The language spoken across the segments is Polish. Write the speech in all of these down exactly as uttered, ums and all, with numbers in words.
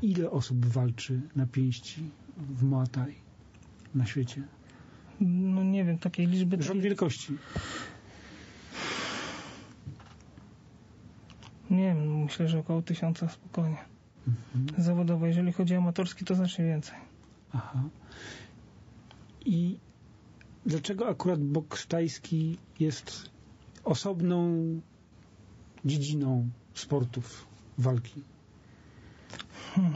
ile osób walczy na pięści w Muay Thai na świecie? No nie wiem, takiej liczby... Rząd takiej... wielkości. Nie wiem, myślę, że około tysiąca spokojnie. Mhm. Zawodowo. Jeżeli chodzi o amatorski, to znacznie więcej. Aha. I dlaczego akurat boks tajski jest osobną dziedziną sportów walki? Hmm.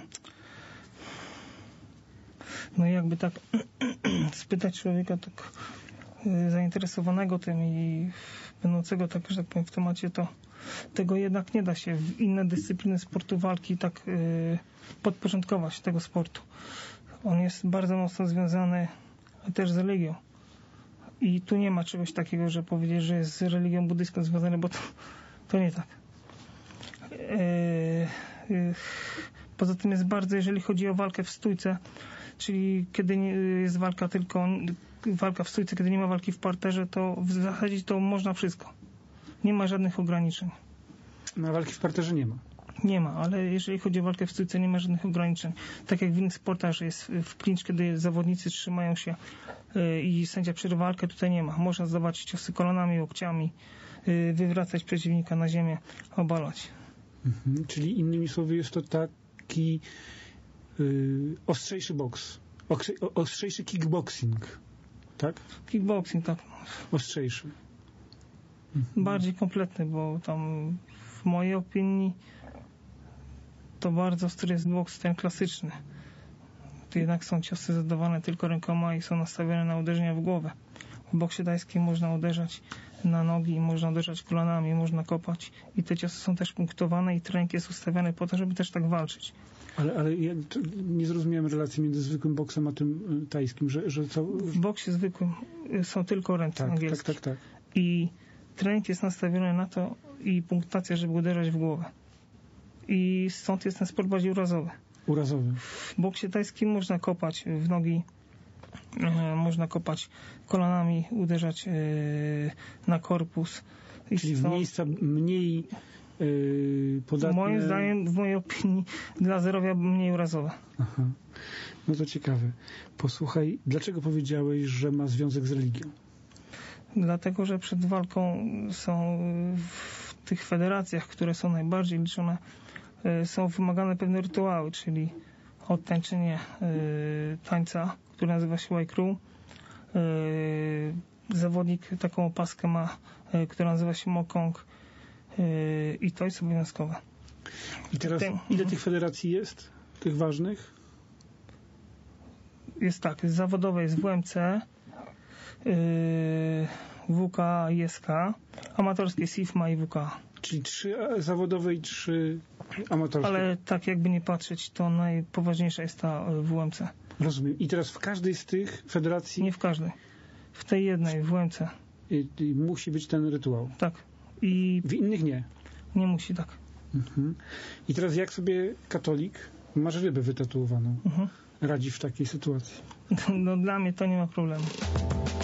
No jakby tak spytać człowieka tak y, zainteresowanego tym i będącego tak, że tak powiem w temacie, to tego jednak nie da się w inne dyscypliny sportu walki tak y, podporządkować tego sportu. On jest bardzo mocno związany też z religią. I tu nie ma czegoś takiego, że powiedzieć, że jest z religią buddyjską związany, bo to, to nie tak. Y, y, poza tym jest bardzo, jeżeli chodzi o walkę w stójce, czyli kiedy nie, jest walka tylko walka w stójce, kiedy nie ma walki w parterze, to w zasadzie to można wszystko. Nie ma żadnych ograniczeń. No, walki w parterze nie ma. Nie ma, ale jeżeli chodzi o walkę w stójce, nie ma żadnych ograniczeń. Tak jak w innych sportach, że jest w clinch, kiedy zawodnicy trzymają się yy, i sędzia przerywa walkę, tutaj nie ma. Można zdawać ciosy kolanami, łokciami, yy, wywracać przeciwnika na ziemię, obalać. Mhm, czyli innymi słowy jest to taki yy, ostrzejszy boks. Ostrzejszy kickboxing. Tak? Kickboxing, tak. Ostrzejszy. Mhm. Bardziej kompletny, bo tam w mojej opinii to bardzo ostry jest boks ten klasyczny. To jednak są ciosy zadawane tylko rękoma i są nastawione na uderzenia w głowę. W boksie tajskim można uderzać na nogi, można uderzać kolanami, można kopać i te ciosy są też punktowane i trening jest ustawiany po to, żeby też tak walczyć. Ale, ale ja nie zrozumiałem relacji między zwykłym boksem a tym tajskim, że, że co... W boksie zwykłym są tylko ręce tak, angielskie. Tak, tak, tak. I trening jest nastawiony na to i punktacja, żeby uderzać w głowę. I stąd jest ten sport bardziej urazowy. Urazowy. W boksie tajskim można kopać w nogi, e, można kopać kolanami, uderzać e, na korpus. I czyli stąd, w miejsca mniej yy, podatne... Moim zdaniem, w mojej opinii, dla zdrowia mniej urazowe. Aha. No to ciekawe. Posłuchaj, dlaczego powiedziałeś, że ma związek z religią? Dlatego, że przed walką są w tych federacjach, które są najbardziej liczone, są wymagane pewne rytuały, czyli odtańczenie y, tańca, który nazywa się Wai-Kru. Y, zawodnik taką opaskę ma, y, która nazywa się Mokong y, i to jest obowiązkowe. I teraz Tym, ile tych federacji jest? Tych ważnych? Jest tak, zawodowe jest W M C, y, W K i S K, amatorskie S I F M A i W K. Czyli trzy zawodowe i trzy amatorskie. Ale tak jakby nie patrzeć, to najpoważniejsza jest ta W M C. Rozumiem. I teraz w każdej z tych federacji... Nie w każdej. W tej jednej, w W M C. I, i musi być ten rytuał. Tak. I w innych nie. Nie musi, tak. Mhm. I teraz jak sobie katolik, masz rybę wytatuowaną, mhm. radzi w takiej sytuacji? No dla mnie to nie ma problemu.